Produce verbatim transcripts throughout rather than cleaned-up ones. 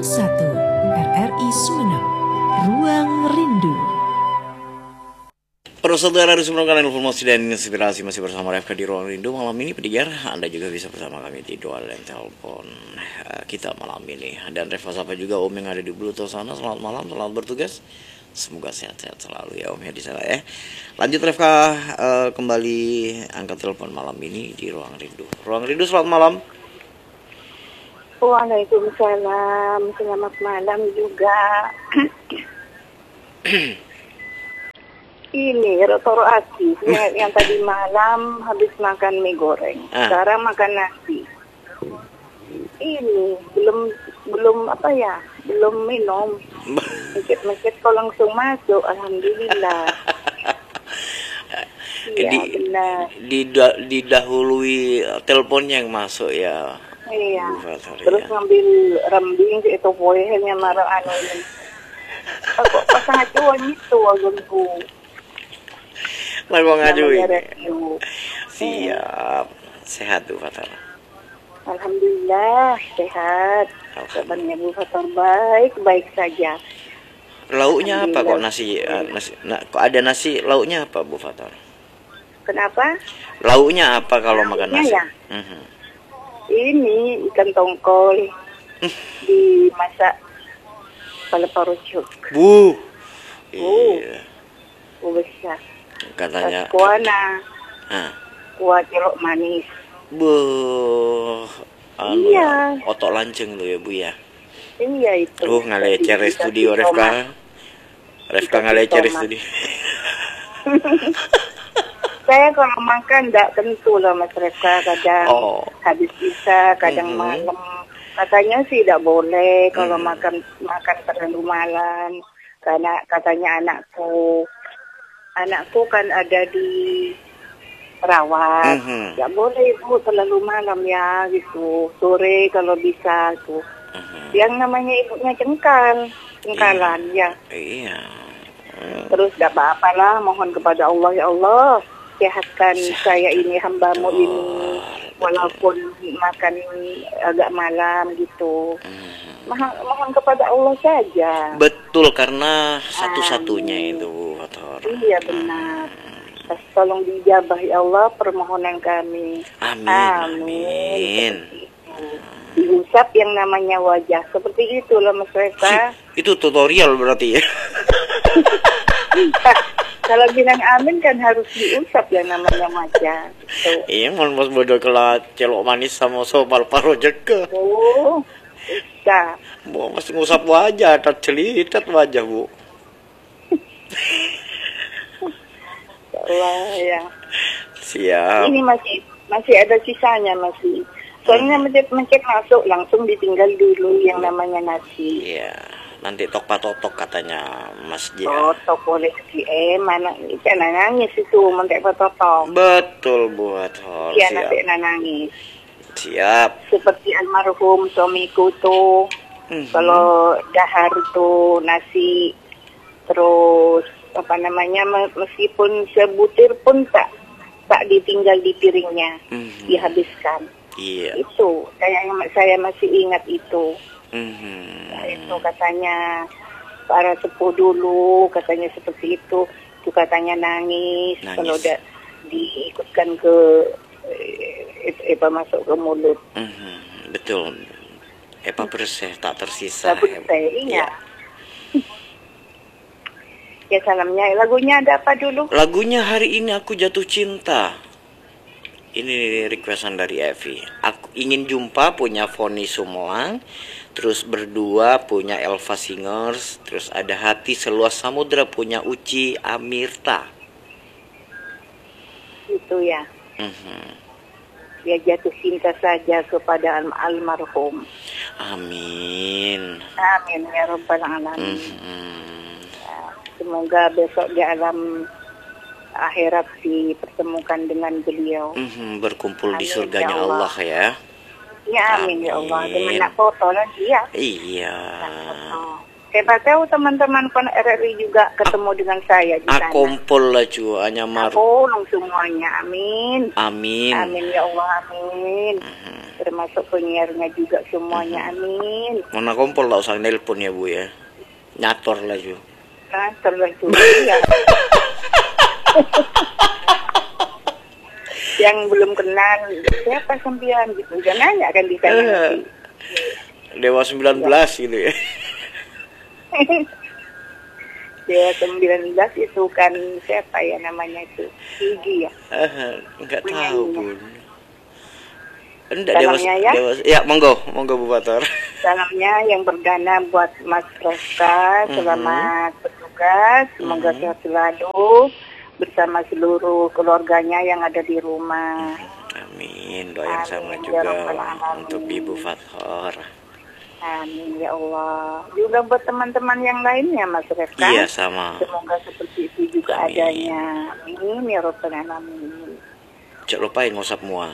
satu R R I Sumeneb, Ruang Rindu. Para saudara harus melakukan informasi dan inspirasi masih bersama Refka di Ruang Rindu. Malam ini pendengar, Anda juga bisa bersama kami di dual dan telepon uh, kita malam ini. Dan Refka sapa juga Om yang ada di Bluetooth sana. Selamat malam, selamat bertugas. Semoga sehat-sehat selalu ya Om ya di sana ya. Lanjut Refka, uh, kembali angkat telepon malam ini di Ruang Rindu. Ruang Rindu, selamat malam. Waalaikumsalam, selamat malam juga. Ini Rotoro Asi yang, yang tadi malam habis makan mie goreng, ah. sekarang makan nasi. Ini belum belum apa ya, belum minum. Mekit-mekit kok langsung masuk, alhamdulillah. Iya di, benar. Dida, didahului teleponnya yang masuk ya. Iya. Fathar, Terus ya. ngambil rembing itu poehnya marah anu ini. Aku pasang acuan itu agungku. Lagu ngajuin. Radio. Siap. Sehat tuh Fathar. Alhamdulillah sehat. Kabarnya Bu Fathar baik, baik saja. Lauknya apa kok nasi, uh, nasi nah, kok ada nasi, lauknya apa Bu Fathar? Kenapa? Lauknya apa kalau makan Lauknya nasi? ya? Mhm. Ini ikan tongkol dimasak kepala parucuk. Bu. Bu. Iya. Bu besar. Katanya. Kuana. Ah. Kuah jeruk manis. Bu. Anu, Iya. otok lanceng tuh ya Bu ya. Iya itu. Duh ngalecer Dikasih studio tomat. Refka. Refka Dikasih ngalecer tomat. studio. Saya kalau makan tidak tentu lah Mas Refka, kadang Oh. habis isa, kadang Mhm. malam. Katanya sih tidak boleh kalau Mhm. makan makan terlalu malam, karena katanya anakku, anakku kan ada di perawat, Mhm. tidak boleh ibu terlalu malam ya gitu, sore kalau bisa tuh. Mhm. Yang namanya ibunya cengkal, cengkalan ya. Iya. Terus tidak apa-apa lah, mohon kepada Allah, ya Allah sehatkan saya ini, hambamu Betul. ini, walaupun makan agak malam gitu. Mhm. Mohon, mohon kepada Allah saja. Betul, karena satu-satunya itu Bu Fathar. Iya benar. Tolong dijabah ya Allah permohonan kami. Amin. Amin. Amin. Diusap yang namanya wajah seperti itulah Mas Reka. Itu tutorial berarti ya. Kalau bilang amin kan harus diusap yang namanya wajah. Gitu. Iya, mau mas bodoh kelah celok manis sama sopal paro jeka. Oh, bisa. Bu masih ngusap wajah, tat celitat wajah Bu. Ya Allah ya. Siap. Ini masih masih ada sisanya masih. Soalnya mencet-mencet masuk langsung ditinggal dulu yang namanya nasi. Iya. Nanti tok patotok katanya Mas Jia. Totok boleh si eh mana saya nangis itu mentek totok. Betul Bu Fathar. Iya Siap. nanti nangis. Siap. Seperti almarhum suamiku tuh. Mhm. Kalau dahar tuh nasi terus apa namanya meskipun sebutir pun tak tak ditinggal di piringnya, Mhm. dihabiskan. Iya. Itu saya saya masih ingat itu. Mhm. Nah, itu katanya para sepuh dulu katanya seperti itu. Itu katanya nangis, Nangis. kalau udah diikutkan ke eh, apa masuk ke mulut. Mhm. Betul. Epa bersih tak tersisa. Sabun saya iya. Ya salamnya lagunya ada apa dulu? Lagunya hari ini aku jatuh cinta. Ini requestan dari Evi. Aku ingin jumpa punya Foni Sumelang. Terus berdua punya Elva Singers. Terus ada hati seluas samudra punya Uci Amirta. Itu ya. Mhm. Dia jatuh cinta saja kepada al- almarhum. Amin. Amin ya rabbal alamin. Mhm. Semoga besok di alam akhirat dipertemukan dengan beliau. Mhm. Berkumpul di Amin, surganya ya Allah. Allah ya. Ya amin, ya Allah. Amin. Dengan nak foto lagi ya. Iya. Nak foto. Siapa tahu teman-teman P N R R I juga ketemu dengan saya di sana. Akumpul lah cu, hanya mar. Tolong semuanya, amin. Amin. Amin ya Allah, amin. Uh-huh. Termasuk penyiarnya juga semuanya, uh-huh. amin. Mana kumpul lah usah nelpon ya Bu ya. Nyator lah cu. Nyator lah cu. Ya. Yang belum kenal siapa sampean gitu, jangan nanya kan di sana. Uh, Dewa sembilan belas ya. Gitu ya. Dewa sembilan belas itu kan siapa ya namanya itu? Gigi ya? Uh, enggak tahu Bun. Enggak Dewa, ya? Dewa. Ya, monggo, monggo Bu Bator. Salamnya yang perdana buat Mas Reska, selamat mm-hmm. bertugas, semoga mm-hmm. sehat selalu bersama seluruh keluarganya yang ada di rumah. Amin. Doa yang sama juga ya untuk Ibu Fathor. Amin ya Allah. Juga buat teman-teman yang lainnya Mas Reska. Iya sama. Semoga seperti itu juga amin. Adanya. Amin ya Rabbal alamin. Jangan lupain ngusap mua.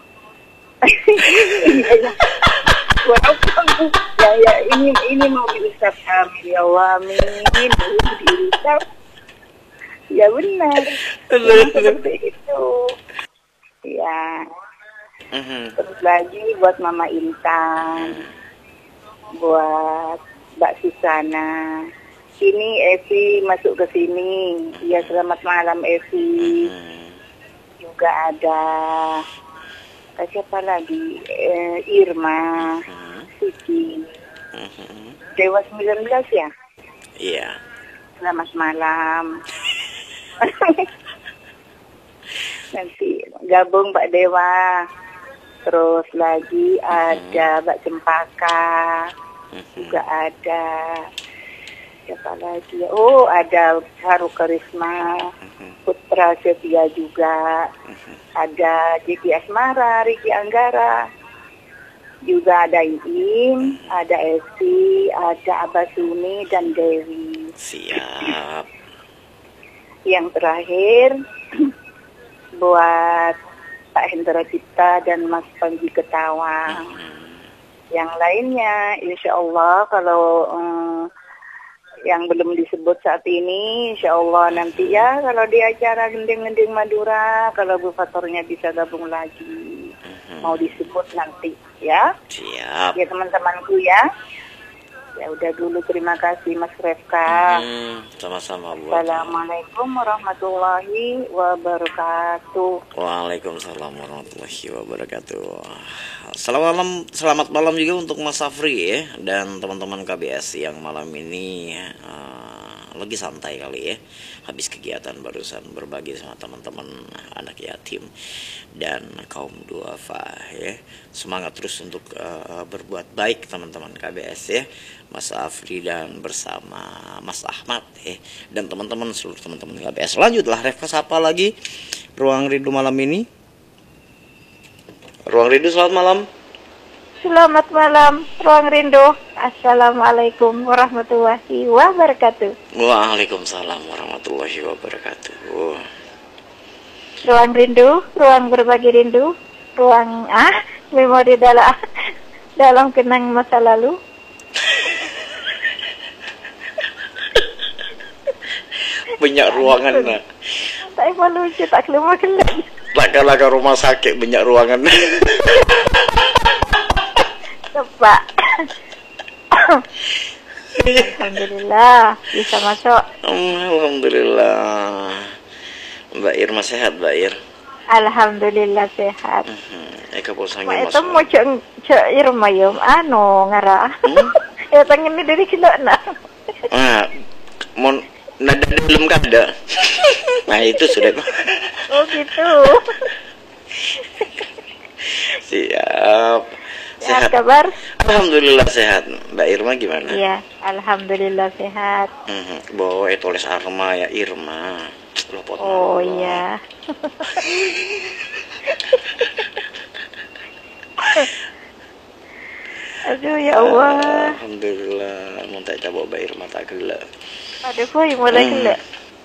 Ya ya ini ini mau diusap amin ya Allah amin. Diusap. Ya benar. Seperti itu. Ya. Uh-huh. Terus lagi buat Mama Intan. Uh-huh. Buat Mbak Susana. Sini Evi masuk ke sini. Ya selamat malam Evi. Uh-huh. Juga ada siapa lagi? Eh, Irma, uh-huh. Siti. Uh-huh. Dewa sembilan belas ya? Iya. Selamat malam. Nanti gabung Mbak Dewa. Terus lagi ada Mbak Cempaka, juga ada siapa lagi? Oh ada Haru Karisma, Putra Setia juga, ada Jiki Asmara, Riki Anggara, juga ada Iim, ada Esti, ada Abasuni dan Dewi. Siap. Yang terakhir buat Pak Hendra Cipta dan Mas Panji Ketawang. Mm-hmm. Yang lainnya, insya Allah kalau um, yang belum disebut saat ini, insya Allah nanti ya kalau di acara Gending-Gending Madura, kalau Bu Fatornya bisa gabung lagi, mm-hmm. mau disebut nanti ya. Siap. Ya teman-temanku ya. Ya udah dulu, terima kasih Mas Refka. Hmm, sama-sama Bu. Assalamualaikum warahmatullahi wabarakatuh. Waalaikumsalam warahmatullahi wabarakatuh. Selamat malam, selamat malam juga untuk Mas Safri ya dan teman-teman K B S yang malam ini uh, lagi santai kali ya. Habis kegiatan barusan berbagi sama teman-teman anak yatim dan kaum duafa ya. Semangat terus untuk uh, berbuat baik teman-teman K B S ya. Mas Afri dan bersama Mas Ahmad eh dan teman-teman seluruh teman-teman K B S. Lanjutlah Refka sapa lagi Ruang Rindu malam ini. Ruang Rindu selamat malam. Selamat malam Ruang Rindu. Assalamualaikum warahmatullahi wabarakatuh. Waalaikumsalam warahmatullahi wabarakatuh. Ruang Rindu, ruang berbagi rindu, ruang ah memori dalam dalam kenang masa lalu. Banyak ruangan nah. Tak mau lucu, tak keluar keluar. Tak ke rumah sakit banyak ruangan. Tepat. Alhamdulillah bisa masuk. Alhamdulillah. Mbak Irma sehat Mbak Ir? Alhamdulillah sehat. Uh-huh. Eka pulsanya masuk. Itu mau cek cek Irma yum anu ngarah. Hmm? Ya tangan ini dari kilo nah. Ah, mon nada belum kada. Nah itu sudah. Oh gitu. Siap. Sehat kabar? Alhamdulillah sehat. Mbak Irma gimana? Iya, alhamdulillah sehat. Hmm, bawa tulis Arma ya Irma. Lopot oh malu. Iya. Aduh ya Allah. Alhamdulillah. Mau tak coba Mbak Irma tak gila. Aduh, boy, mulai gila.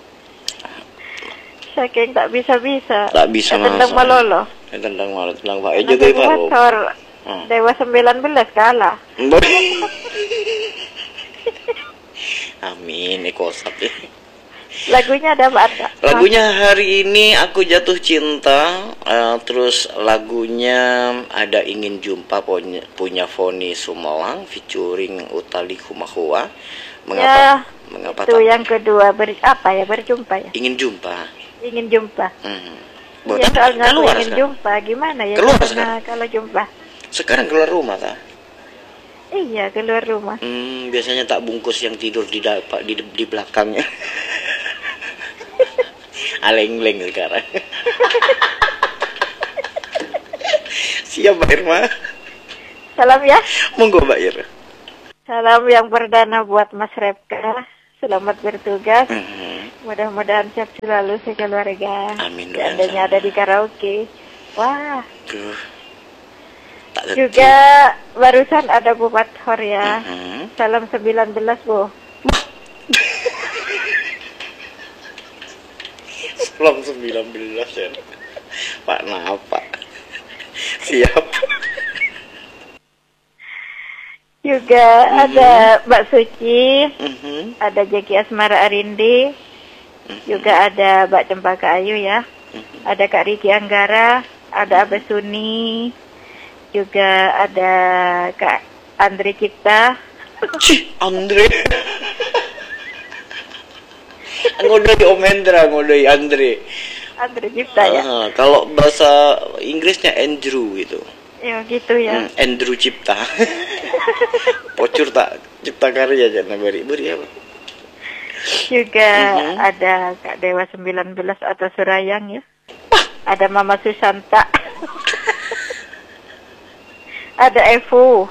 Saking tak bisa-bisa. Tak bisa mas. Tendang malolo. Tendang malolo. Tendang Pak Ejo tuh Pak. Dewa sembilan belas kalah. Amin, ekosap ya. Lagunya ada apa? Ada? Lagunya hari ini Aku Jatuh Cinta, uh, terus lagunya ada Ingin Jumpa punya, punya Foni Sumalang featuring Utali Humahua. Mengapa? Ya, mengapa itu tak? yang kedua ber, apa ya berjumpa ya? Ingin jumpa. Ingin jumpa. Hmm. Iya, soalnya aku keluar ingin sekarang. jumpa gimana ya? Keluar Karena sekarang. kalau jumpa. Sekarang keluar rumah tak? Iya, keluar rumah. Hmm, biasanya tak bungkus yang tidur di da- di, di belakangnya. Aleng-leng sekarang. Siap Mbak Irma. Salam ya. Monggo Mbak Ir. Salam yang perdana buat Mas Repka. Selamat bertugas. Mhm. Mudah-mudahan sehat selalu sekeluarga. Amin, doa yang Seandainya sama. ada di karaoke. Wah. Tuh. Tak tentu. Juga barusan ada Bu Bathor ya. Mhm. Salam sembilan belas Bu. Salam sembilan belas ya. Pak Napa. Siap. Juga Mhm. ada Mbak Suci. Mhm. Ada Jeki Asmara Arindi. Juga ada Mbak Cempaka Ayu ya. Ada Kak Riki Anggara. Ada Abah Suni. Juga ada Kak Andre Cipta. Cih, Andre. Ngodoi Om Hendra, ngodoi Andre. Andre Cipta ya. Ah, kalau bahasa Inggrisnya Andrew gitu. Ya gitu ya. Hmm, Andrew Cipta. Pocur tak cipta karya jangan beri beri apa? Juga Mhm. ada Kak Dewa sembilan belas atau Surayang ya. Ada Mama Susanta. Ada Evu.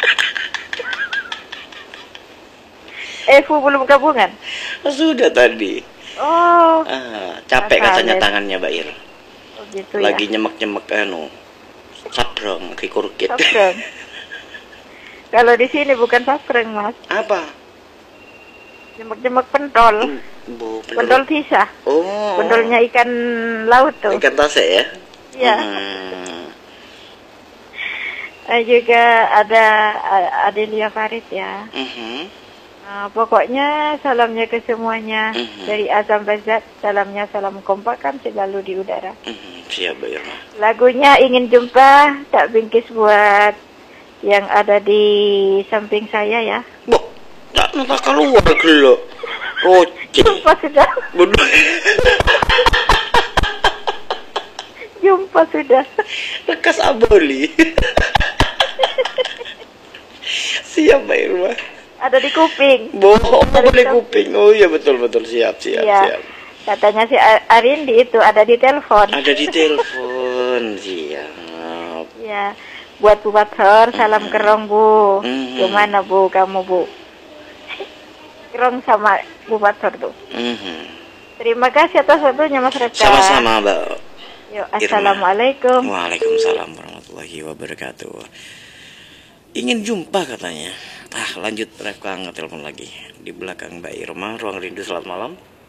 Evu belum gabungan. Sudah tadi. Oh, Ah, capek Masa katanya lihat. tangannya Mbak Ir. oh gitu Lagi ya. nyemek-nyemek anu. Sabrong kikurkit. Sabreng. Kalau di sini bukan sabreng Mas, Apa? jemek-jemek pentol. Bu, Pentol pisah. Oh. Pentolnya ikan laut tuh. Ikan tase ya? Iya. Hmm. Eh, juga ada A- Adelia Farid ya. Mhm. Nah, pokoknya salamnya ke semuanya. Mhm. Dari A sampai Z, salamnya salam kompak kan selalu di udara. Mhm. Siap Mbak Irma. Lagunya Ingin Jumpa, tak bingkis buat yang ada di samping saya ya. Bu, tak nak keluar gelo. Roce. Jumpa sudah, Bodoh. jumpa sudah. Lekas aboli. Siap Mbak Irma. Ada di kuping. Bohong Dari boleh samping. kuping. Oh iya betul betul siap siap Iya. siap. Katanya si A- Arindi itu ada di telepon. Ada di telepon. Siap. Ya, buat Bu Bathor, salam kerong Bu. Mhm. Gimana Bu, kamu Bu? Kerong sama Bu Bathor tuh. Mhm. Terima kasih atas waktunya Mas Reka. Sama-sama Mbak. Yuk, Irma. assalamualaikum. Waalaikumsalam warahmatullahi wabarakatuh. Ingin jumpa katanya. Ah, lanjut Refka nge-telepon lagi. Di belakang Mbak Irma, Ruang Rindu, selamat malam.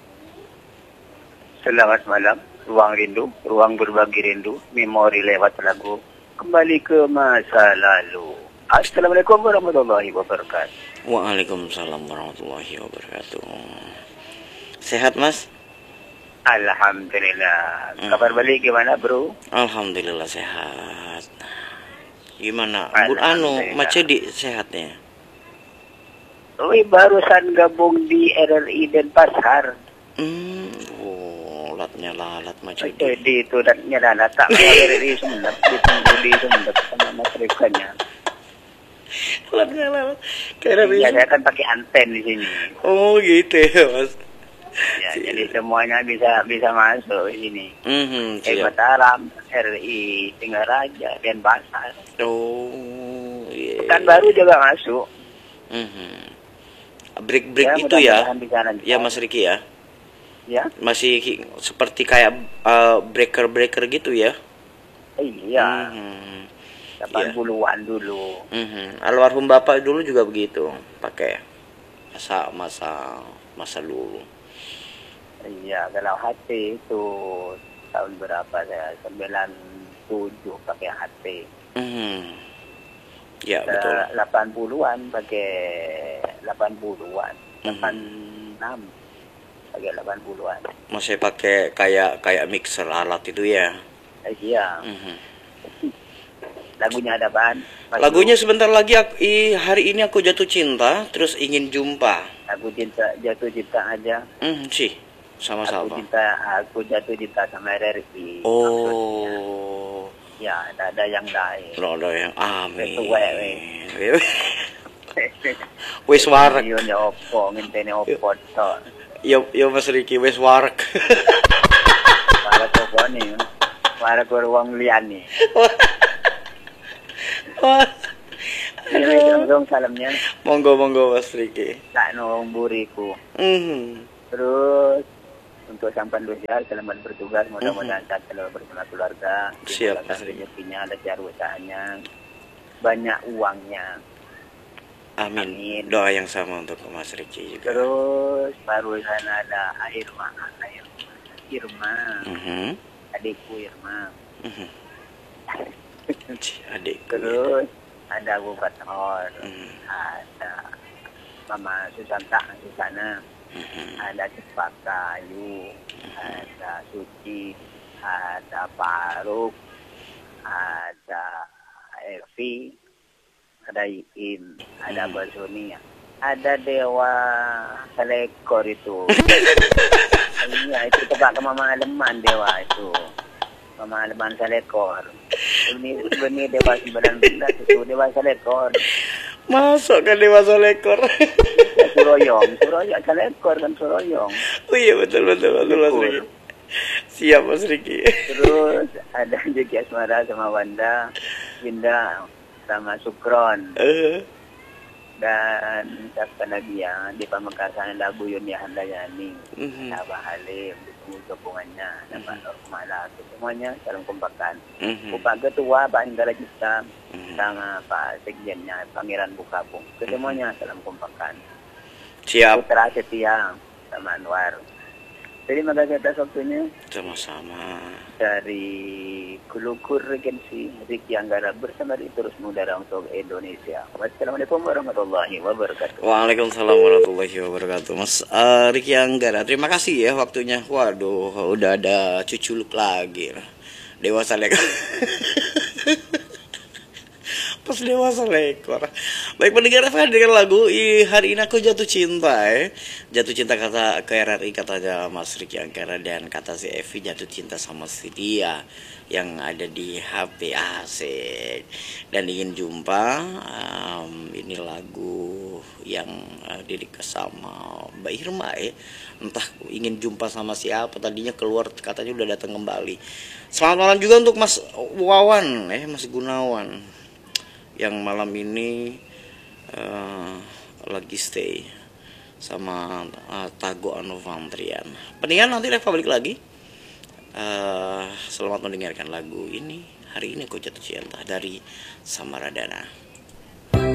Selamat malam, Ruang Rindu, Ruang Berbagi Rindu, Memori lewat lagu, kembali ke masa lalu. Assalamualaikum warahmatullahi wabarakatuh. Waalaikumsalam warahmatullahi wabarakatuh. Sehat Mas? Alhamdulillah. Hmm. Kabar balik gimana bro? Alhamdulillah sehat. Gimana? Bu anu, Alhamdulillah. Macedi sehatnya? Ui, barusan gabung di R R I Denpasar. Hmm, oh, latnya lalat Macedi. Jadi itu dan nyala tak R R I Sumenep, ditunggu di Sumenep sama masyarakat-nya. Latnya lalat. Kayak Ya, saya kan pakai anten di sini. Oh gitu ya Mas. Ya, jadi semuanya bisa bisa masuk di sini. Mhm, Eh, siap. Mataram, R R I Singaraja, Denpasar. Oh, iya. Kan baru juga masuk. Mhm. Break-break Ya, itu ya. mudah-mudahan bisa lancar. Ya Mas Riki ya. Ya, Masih ki- seperti kayak uh, breaker-breaker gitu ya. iya. Mhm. delapan puluhan dulu. Mhm. Almarhum Bapak dulu juga begitu, pakai masa masa masa dulu. Iya, kalau H T itu tahun berapa saya? sembilan tujuh pakai H T. Mhm. Ya betul. delapan puluhan pakai delapan puluhan. delapan enam agak delapan puluhan. Masih pakai kayak kayak mixer alat itu ya. Eh, iya. Mhm. Lagunya ada apaan? Mas Lagunya Bro? sebentar lagi aku, i, hari ini aku jatuh cinta, terus ingin jumpa. Lagu cinta, jatuh cinta aja. Hmm, sih, Aku sama-sama. cinta, aku jatuh cinta sama R R I. Maksudnya. Oh, Ya, ada ada yang lain. rodo yang amin. Itu wewe. Wis warak. Yo ya opo, ngenteni opo tok. Yo yo Mas Riki wis warak. Para opo nih. Para wong liyane. Wah. Ini langsung salamnya. Monggo monggo Mas Riki. Tak nong buriku. Mhm. Terus untuk sampan luar selamat bertugas, mudah-mudahan tak selalu bersama keluarga. Siap, Dimudahkan Mas Riki. rezekinya, lancar usahanya, banyak uangnya. Amin. Amin. Doa yang sama untuk Mas Riki juga. Terus barusan ada Irma, Irma, Irma, Mhm. adikku Irma. Mhm. Cih, adikku. Terus ada Abu Fathor, Mhm. ada Mama Susanta di sana, Mhm. ada Cepaka Ayu, ada Suci, ada Faruk, ada Evi, ada Iim, ada Basuni, ada Dewa Selekor itu. Iya, itu tebak ke Mama Aleman Dewa itu. Mama Aleman Selekor. Ini ini Dewa sembilan belas itu Dewa Selekor. Masuk kan dewasa lekor. Ya, Suroyong, Suroyong Selekor kan Suroyong. Oh iya betul betul betul Mas Riki. Siap Mas Riki. Terus ada juga Asmara sama Wanda, Winda sama Sukron. Eh, Dan siapa lagi ya di Pamekasan ada Bu Yuni Handayani, mhm. ada Abah Halim, ditunggu gabungannya, ada Pak Nur Kumala, semuanya salam kompakan. Mhm. Bapak Ketua Pak Indra Cipta Mhm. sama Pak Sekjennya Pangeran Bukabung, kesemuanya salam kompakan. Siap. Putra Setia sama Anwar. Terima kasih atas waktunya. Sama-sama. Dari Kulukur Regensi Riki Anggara bersama di Terus Mudara untuk Indonesia. Wassalamualaikum warahmatullahi wabarakatuh. Waalaikumsalam warahmatullahi wabarakatuh. Mas uh, Riki Anggara, terima kasih ya waktunya. Waduh, udah ada cuculuk lagi. Dewasa lekor. Pas dewasa lekor. Baik pendengar F K dengan lagu i, hari ini aku jatuh cinta eh. Jatuh cinta kata ke R R I katanya Mas Riki Anggara, dan kata si Evi jatuh cinta sama si dia yang ada di H P asik dan ingin jumpa. Um, ini lagu yang uh, dirikas sama Mbak Irma ya. Entah ingin jumpa sama siapa, tadinya keluar katanya udah datang kembali. Selamat malam juga untuk Mas Wawan eh Mas Gunawan yang malam ini uh, lagi stay sama uh, Tago Anofantrian. Pendengar nanti Reva balik lagi. Uh, selamat mendengarkan lagu ini. Hari ini aku jatuh cinta dari Samaradana.